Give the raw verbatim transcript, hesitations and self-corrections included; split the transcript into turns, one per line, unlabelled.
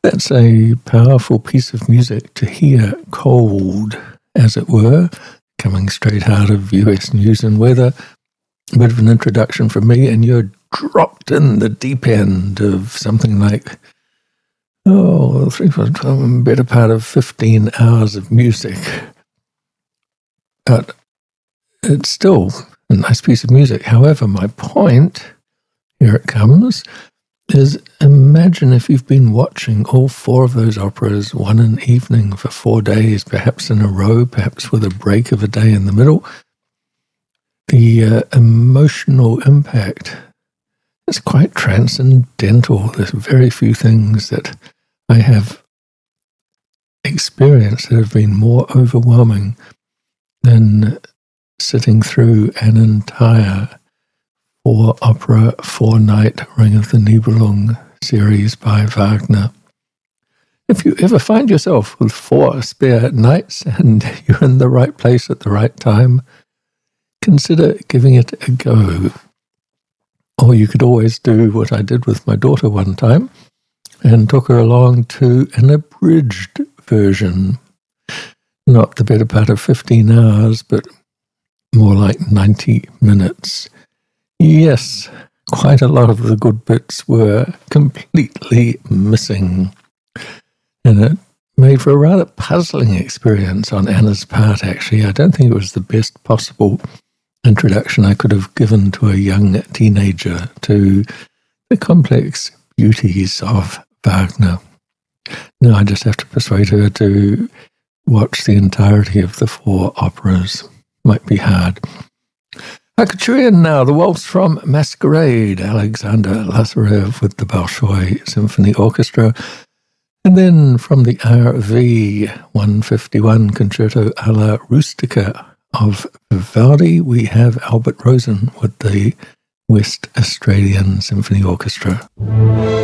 That's a powerful piece of music to hear cold, as it were, coming straight out of U S News and Weather. A bit of an introduction from me, and you're dropped in the deep end of something like, oh, three, four, twelve, better part of fifteen hours of music. But it's still a nice piece of music. However, my point, here it comes, is imagine if you've been watching all four of those operas, one an evening for four days, perhaps in a row, perhaps with a break of a day in the middle. The uh, emotional impact is quite transcendental. There's very few things that I have experienced that have been more overwhelming than sitting through an entire four opera, four night Ring of the Nibelung series by Wagner. If you ever find yourself with four spare nights and you're in the right place at the right time, consider giving it a go. Or you could always do what I did with my daughter one time and took her along to an abridged version. Not the better part of fifteen hours, but more like ninety minutes. Yes, quite a lot of the good bits were completely missing. And it made for a rather puzzling experience on Anna's part, actually. I don't think it was the best possible introduction I could have given to a young teenager to the complex beauties of Wagner. Now I just have to persuade her to watch the entirety of the four operas. Might be hard. Hakuchurian now, the waltz from Masquerade, Alexander Lazarev with the Bolshoi Symphony Orchestra. And then from the R V one fifty-one Concerto alla Rustica of Vivaldi, we have Albert Rosen with the West Australian Symphony Orchestra.